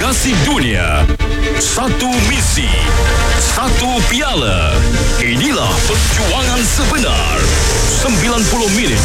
Gasi dunia. Satu misi. Satu piala. Inilah perjuangan sebenar. 90 minit